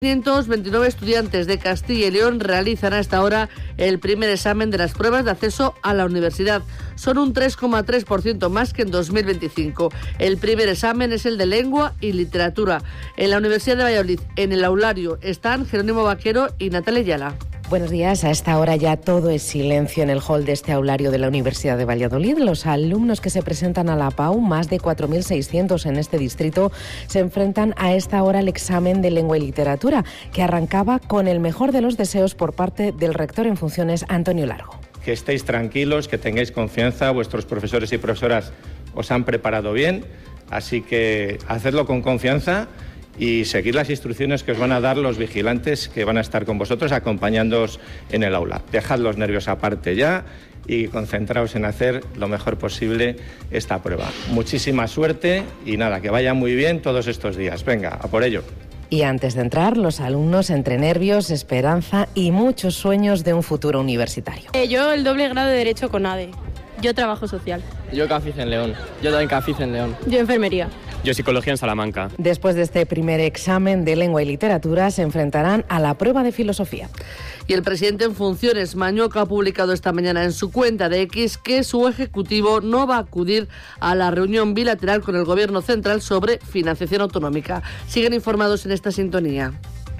529 estudiantes de Castilla y León realizan a esta hora el primer examen de las pruebas de acceso a la universidad. Son un 3,3% más que en 2025. El primer examen es el de lengua y literatura. En la Universidad de Valladolid, en el aulario, están Jerónimo Vaquero y Natalia Ayala. Buenos días. A esta hora ya todo es silencio en el hall de este aulario de la Universidad de Valladolid. Los alumnos que se presentan a la PAU, más de 4.600 en este distrito, se enfrentan a esta hora al examen de lengua y literatura, que arrancaba con el mejor de los deseos por parte del rector en funciones, Antonio Largo. Que estéis tranquilos, que tengáis confianza, vuestros profesores y profesoras os han preparado bien, así que hacedlo con confianza y seguir las instrucciones que os van a dar los vigilantes que van a estar con vosotros acompañándoos en el aula. Dejad los nervios aparte ya y concentraos en hacer lo mejor posible esta prueba. Muchísima suerte y nada, que vaya muy bien todos estos días. Venga, a por ello. Y antes de entrar, los alumnos entre nervios, esperanza y muchos sueños de un futuro universitario. Yo el doble grado de Derecho con ADE. Yo trabajo social. Yo CAFIS en León. Yo también CAFIS en León. Yo enfermería. Yo psicología en Salamanca. Después de este primer examen de lengua y literatura, se enfrentarán a la prueba de filosofía. Y el presidente en funciones, Mañoca, ha publicado esta mañana en su cuenta de X que su ejecutivo no va a acudir a la reunión bilateral con el Gobierno central sobre financiación autonómica. Siguen informados en esta sintonía.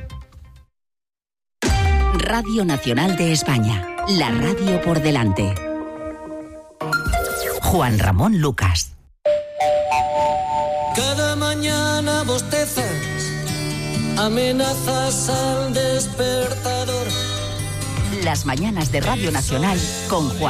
Radio Nacional de España, la radio por delante. Juan Ramón Lucas. Cada mañana bostezas, amenazas al despertador. Las mañanas de Radio Nacional con Juan